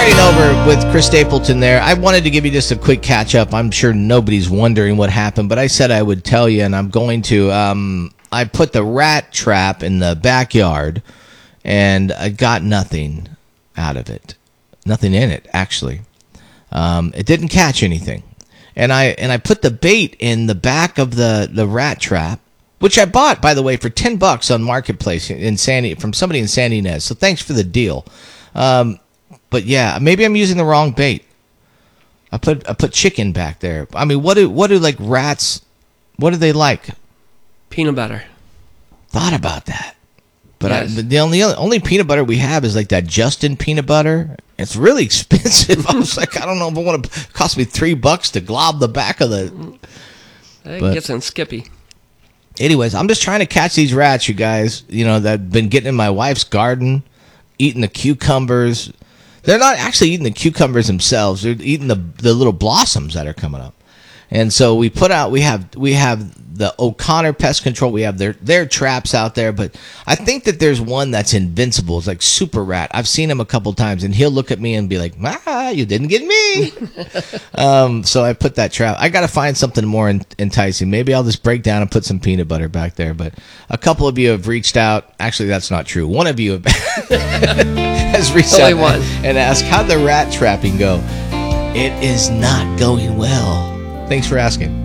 Starting over with Chris Stapleton there. I wanted to give you just a quick catch up. I'm sure nobody's wondering what happened, but I said I would tell you, and I'm going to. I put the rat trap in the backyard, and I got nothing out of it. Nothing in it, actually. It didn't catch anything. And I put the bait in the back of the rat trap, which I bought, by the way, for $10 on Marketplace from somebody in San Ynez. So thanks for the deal. But yeah, maybe I'm using the wrong bait. I put chicken back there. I mean, what do like rats? What do they like? Peanut butter. Thought about that, but yes. The only peanut butter we have is like that Justin peanut butter. It's really expensive. I was like, I don't know if I want to. It cost me $3 to glob the back of the. It gets in Skippy. Anyways, I'm just trying to catch these rats, you guys. You know, that have been getting in my wife's garden, eating the cucumbers. They're not actually eating the cucumbers themselves. They're eating the little blossoms that are coming up. And so we have the O'Connor Pest Control. We have their traps out there, but I think that there's one that's invincible. It's like Super Rat. I've seen him a couple times, and he'll look at me and be like, you didn't get me. So I put that trap. I got to find something more enticing. Maybe I'll just break down and put some peanut butter back there. But a couple of you have reached out. Actually, that's not true. One of you has reached out and asked, how'd the rat trapping go? It is not going well. Thanks for asking.